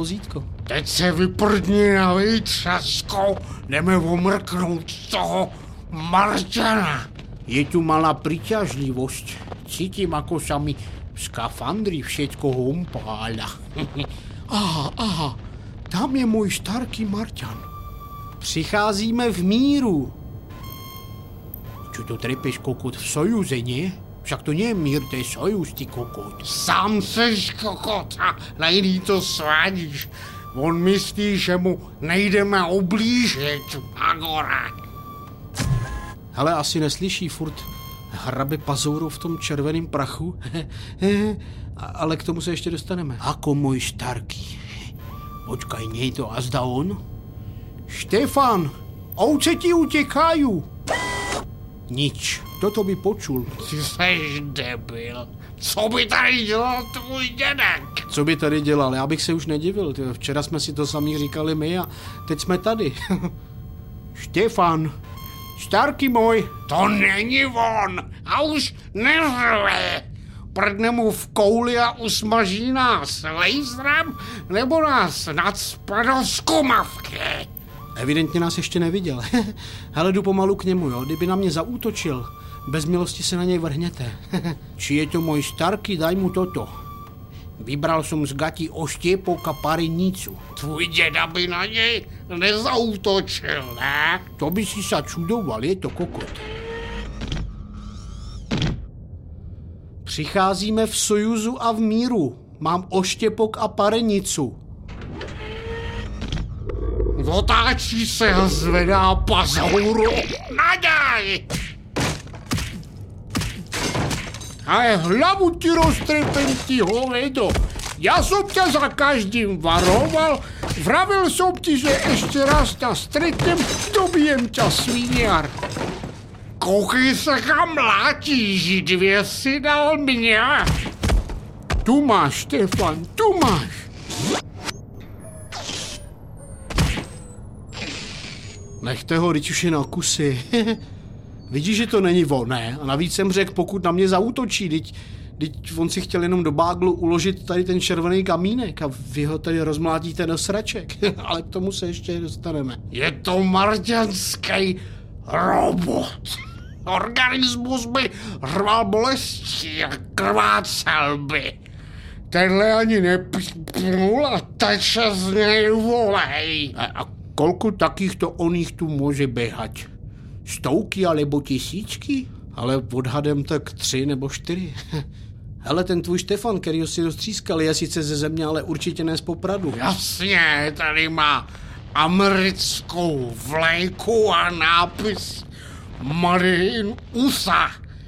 vozítko. Teď se vyprdni na výtřaskou, jdeme omrknout toho Marťana. Je tu malá přiťažlivost. Cítím, ako sa mi v skafandri všetko humpáľa. Aha, tam je můj starký Marťan. Přicházíme v míru. Čo to trepeš, kokot, v sojuze, nie? Však to nie je mír, to je sojuz, ty kokot. Sám seš kokot a nejdy to svádíš. On myslí, že mu nejdeme oblížit, Agora. Hele, asi neslyší, furt hrabe pazourou v tom červeném prachu. Ale k tomu se ještě dostaneme. Ako můj starký. Počkaj, nie je to azda on? Štefan, ovce ti utekají. Nič, toto by počul. Ty seš debil. Co by tady dělal tvůj dědek? Co by tady dělal? Já bych se už nedivil. Včera jsme si to sami říkali my a teď jsme tady. Štefan, starký můj, to není on. A už neřve. Prdne mu v kouli a usmaží nás laserem, nebo nás nacpe do skumavky. Evidentně nás ještě neviděl. Hele, jdu pomalu k němu, jo. Kdyby na mě zaútočil, bez milosti se na něj vrhněte. Či je to můj starký, daj mu toto. Vybral jsem z gatí oštěpok a parinicu. Tvůj děda by na něj nezaútočil, ne? To by si sa čudoval, je to kokot. Přicházíme v sojuzu a v míru. Mám oštěpok a parenicu. Otáčí se a zvedá pazouru. Naděj! Ale hlavu ti roztrepem, ty hovedo. Já jsem tě za každým varoval. Vravil jsem ti, že ještě raz tě stretnem, dobijem tě, svíňar. Koukej se, kam látíš, 2 si dal mě. Tu máš, Štefan, tu máš. Nechte ho, teď už je na kusy. Vidíš, že to není on, ne? A navíc jsem řekl, pokud na mě zaútočí, teď on si chtěl jenom do báglu uložit tady ten červený kamínek a vy ho tady rozmlátíte do sraček. Ale k tomu se ještě dostaneme. Je to marťanský robot. Organismus by rval bolestí a krvácel by. Tenhle ani nepípnul a teče z něj volej. A kolku takýchto oných tu může běhat? 100 alebo 1000? Ale odhadem tak 3 nebo 4. Hele, ten tvůj Štefan, kterýho si roztřískali, je sice ze země, ale určitě ne z Popradu. Jasně, tady má americkou vlajku a nápis Made in USA.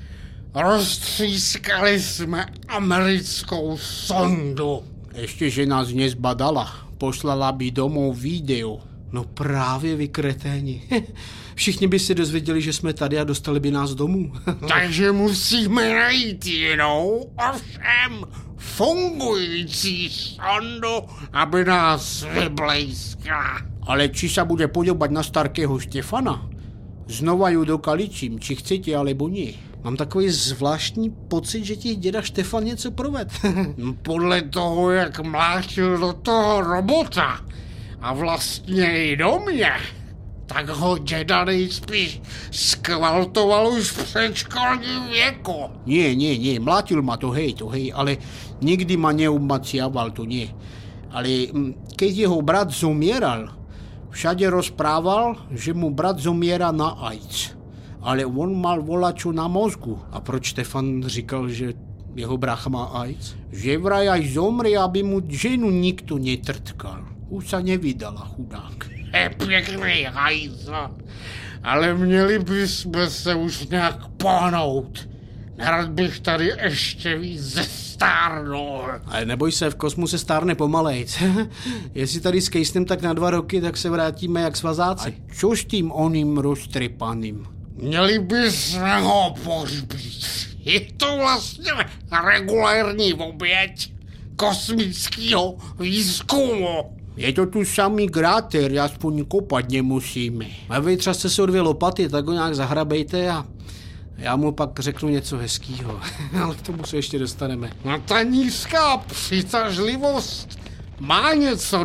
Roztřískali jsme americkou sondu. Ještě, že nás nezbadala. Poslala by domů video. No právě, vy kreténi. Všichni by si dozvěděli, že jsme tady a dostali by nás domů. Takže musíme najít jinou, ovšem fungující sondu, aby nás vyblejskla. Ale či sa bude podobať na starkého Štefana? Znova ju dokaličím, či chcete, alebo nie. Mám takový zvláštní pocit, že ti děda Štefan něco proved. Podle toho, jak mlátil do toho robota a vlastně i do mě, tak ho děda nejspíš skvaltoval už v předškolním věku. Nie, mlátil ma to hej, ale nikdy ma neumaciaval, to nie. Ale keď jeho brat zomieral, všade rozprával, že mu brat zomiera na AIDS. Ale on mal volačo na mozgu. A proč Štefan říkal, že jeho brácha má AIDS? Že vraj aj zomrie, aby mu ženu nikto netrtkal. Už sa nevydala, chudák. Pěkný hajzl. Ale měli bychom se už nějak pohnout. Nerad bych tady ještě víc zestárnul. Ale neboj se, v kosmu se stárne pomalejc. Jestli tady skejsnem tak na 2 roky, tak se vrátíme jak svazáci. A čo s tím oným roztrepaným? Měli bychom ho pohřbít. Je to vlastně regulární oběť kosmického výzkumu. Je to tu samý kráter, aspoň kopat nemusíme. A vy třasce se o 2 lopaty, tak ho nějak zahrabejte a já mu pak řeknu něco hezkýho. Ale k tomu se ještě dostaneme. No ta nízká přitažlivost má něco